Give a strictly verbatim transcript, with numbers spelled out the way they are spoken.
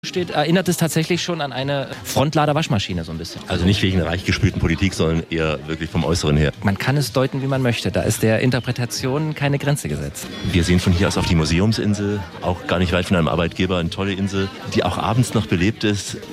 steht, erinnert es tatsächlich schon an eine Frontlader-Waschmaschine so ein bisschen. Also nicht wegen der reich gespülten Politik, sondern eher wirklich vom Äußeren her. Man kann es deuten, wie man möchte. Da ist der Interpretation keine Grenze gesetzt. Wir sehen von hier aus auf die Museumsinsel, auch gar nicht weit von einem Arbeitgeber, eine tolle Insel, die auch abends noch belebt ist.